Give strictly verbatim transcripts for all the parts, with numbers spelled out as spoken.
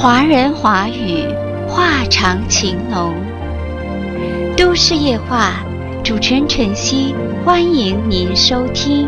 华人华语，话长情浓。都市夜话，主持人晨曦，欢迎您收听。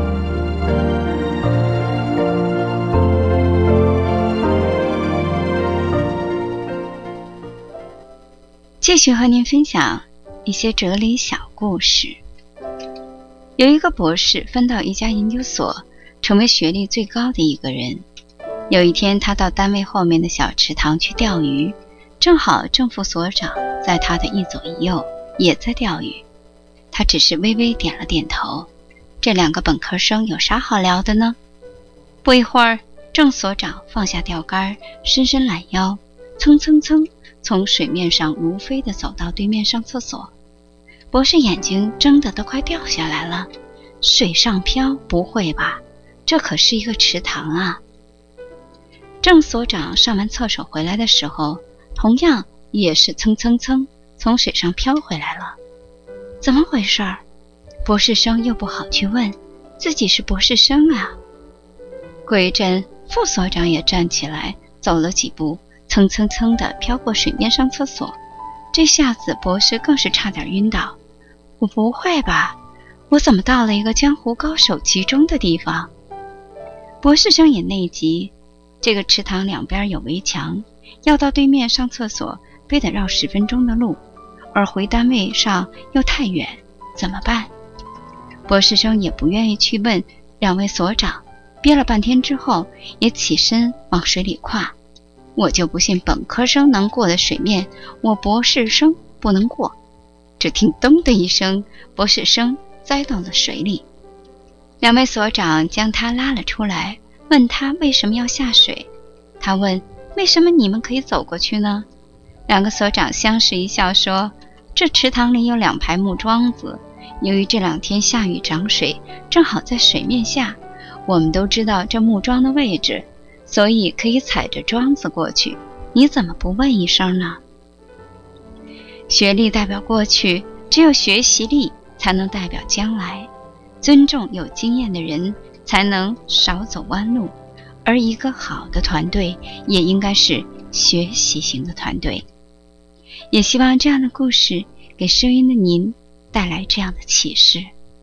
继续和您分享一些哲理小故事。有一个博士分到一家研究所，成为学历最高的一个人。有一天，他到单位后面的小池塘去钓鱼，正好正副所长在他的一左一右也在钓鱼。他只是微微点了点头。这两个本科生有啥好聊的呢？不一会儿，郑所长放下钓竿，伸伸懒腰，蹭蹭蹭从水面上如飞地走到对面上厕所。博士眼睛睁得都快掉下来了。水上漂？不会吧，这可是一个池塘啊！郑所长上完厕所回来的时候，同样也是蹭蹭蹭从水上飘回来了。怎么回事？博士生又不好去问，自己是博士生啊。过一阵，副所长也站起来走了几步，蹭蹭蹭地飘过水面上厕所。这下子博士更是差点晕倒。我不会吧，我怎么到了一个江湖高手集中的地方？博士生也内急，这个池塘两边有围墙，要到对面上厕所非得绕十分钟的路，而回单位上又太远，怎么办？博士生也不愿意去问两位所长，憋了半天之后也起身往水里跨。我就不信本科生能过的水面，我博士生不能过。只听咚的一声，博士生栽到了水里。两位所长将他拉了出来，问他为什么要下水。他问，为什么你们可以走过去呢？两个所长相视一笑说，这池塘里有两排木桩子，由于这两天下雨涨水，正好在水面下，我们都知道这木桩的位置，所以可以踩着桩子过去。你怎么不问一声呢？学历代表过去，只有学习力才能代表将来。尊重有经验的人，才能少走弯路。而一个好的团队，也应该是学习型的团队。也希望这样的故事给收音的您带来这样的启示。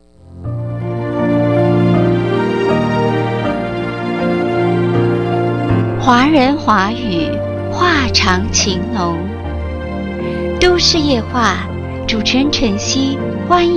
华人华语，话长情浓。都市夜话，主持人晨曦，欢迎